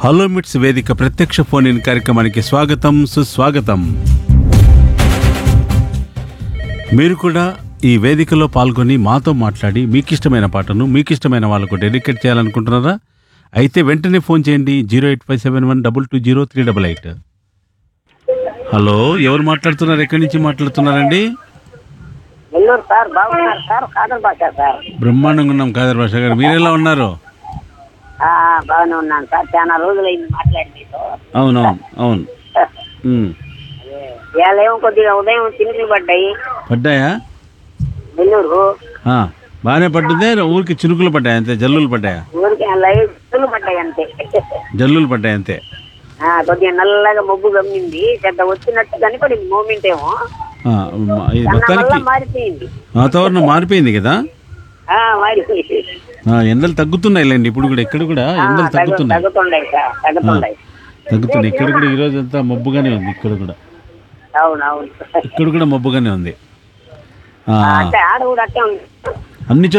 Hello మిట్స్ వేదిక ప్రత్యక్ష ఫోన్ ఇన్ కార్యక్రమానికి స్వాగతం, సుస్వాగతం. మీరు కూడా ఈ వేదికలో పాల్గొని మాతో మాట్లాడి మీకిష్టమైన పాటను మీకిష్టమైన వాళ్ళకు డెడికేట్ చేయాలనుకుంటున్నారా? అయితే వెంటనే ఫోన్ చేయండి 08571220388. హలో, ఎవరు మాట్లాడుతున్నారు? ఎక్కడి నుంచి మాట్లాడుతున్నారండి? నెల్లూరు సార్. బాగున్నారు సార్? కాదర్ భాష సార్. బ్రహ్మాండంగా ఉన్నాం కాదర్ భాష గారు. మీరెలా ఉన్నారు? బాగానే ఉన్నాను సార్. చాలా రోజులైంది మాట్లాడి మీతో. అవునవును, అవును. ఇవాళ ఏమో కొద్దిగా ఉదయం చినుకులు పడ్డాయా? నెల్లూరు బాగానే పడ్డదే, ఊరికి చినుకులు పడ్డాయి అంతే, జల్లులు పడ్డాయా? ఊరికి లైట్లు పడ్డాయి అంతే. జల్లులు పడ్డాయి అంతే. కొద్దిగా నల్లగా మబ్బు గమ్మింది, పెద్ద వచ్చినట్టు కనపడింది మూమెంట్ ఏమో. మొత్తానికి మారిపోయింది, వాతావరణం మారిపోయింది కదా. మారిపోయింది. ఎండలు తగ్గుతున్నాయిలేండి ఇప్పుడు కూడా. ఇక్కడ కూడా ఎండలు తగ్గుతున్నాయి. ఇక్కడ కూడా ఈరోజు అంతా మబ్బుగానే ఉంది. ఇక్కడ కూడా అవునవును, ఇక్కడ కూడా మబ్బుగానే ఉంది. ఆడ కూడా అట్టే ఉంది. అన్ని